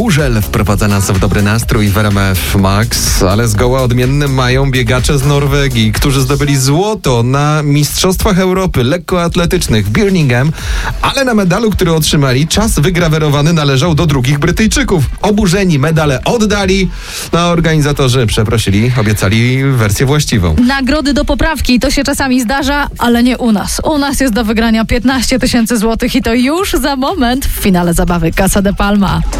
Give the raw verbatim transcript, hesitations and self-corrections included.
Kurzel wprowadza nas w dobry nastrój w R M F Max, ale zgoła odmienny mają biegacze z Norwegii, którzy zdobyli złoto na Mistrzostwach Europy lekkoatletycznych w Birmingham, ale na medalu, który otrzymali, czas wygrawerowany należał do drugich Brytyjczyków. Oburzeni medale oddali, a organizatorzy przeprosili, obiecali wersję właściwą. Nagrody do poprawki, to się czasami zdarza, ale nie u nas. U nas jest do wygrania piętnaście tysięcy złotych i to już za moment w finale zabawy Casa de Palma.